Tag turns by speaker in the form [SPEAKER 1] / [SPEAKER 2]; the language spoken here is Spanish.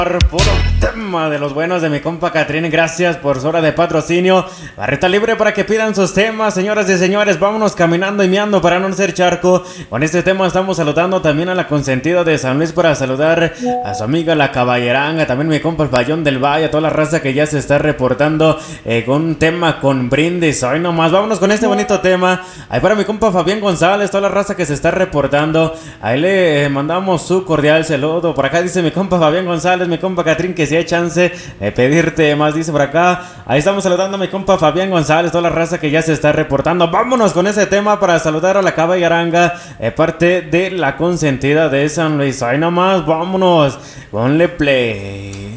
[SPEAKER 1] Puro tema de los buenos de mi compa Catrín. Gracias por su hora de patrocinio. Barrita libre para que pidan sus temas, señoras y señores. Vámonos caminando y meando para no ser charco. Con este tema estamos saludando también a la consentida de San Luis para saludar a su amiga la Caballeranga. También mi compa el Bayón del Valle, a toda la raza que ya se está reportando con un tema con brindis. Hoy nomás, vámonos con este bonito tema. Ahí para mi compa Fabián González, toda la raza que se está reportando. Ahí le mandamos su cordial saludo. Por acá dice mi compa Fabián González, mi compa Catrín, que si hay chance de pedirte más, dice por acá. Ahí estamos saludando a mi compa Fabián González, toda la raza que ya se está reportando. Vámonos con ese tema para saludar a la Caballeranga, parte de la consentida de San Luis. Ahí nomás, vámonos, ponle play.